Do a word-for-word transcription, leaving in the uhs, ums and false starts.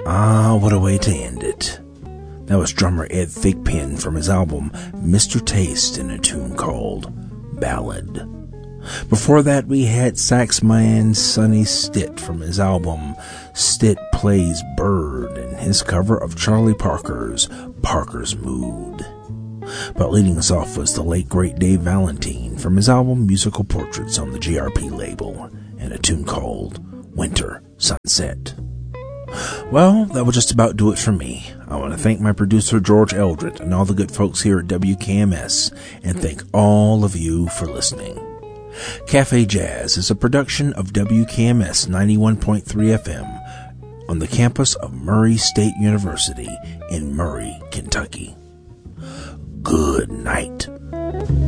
Ah, what a way to end it. That was drummer Ed Thigpen from his album Mister Taste in a tune called Ballad. Before that, we had sax man Sonny Stitt from his album Stitt Plays Bird and his cover of Charlie Parker's Parker's Mood. But leading us off was the late great Dave Valentine from his album Musical Portraits on the G R P label and a tune called Winter Sunset. Well, that will just about do it for me. I want to thank my producer George Eldred and all the good folks here at W K M S and thank all of you for listening. Cafe Jazz is a production of W K M S ninety-one point three F M on the campus of Murray State University in Murray, Kentucky. Good night.